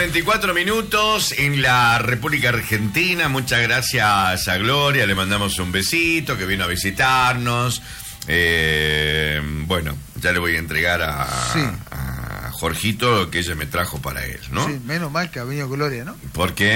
24 minutos en la República Argentina. Muchas gracias a Gloria, le mandamos un besito, que vino a visitarnos. Bueno, ya le voy a entregar a Jorgito que ella me trajo para él, ¿no? Sí, menos mal que ha venido Gloria, ¿no? Porque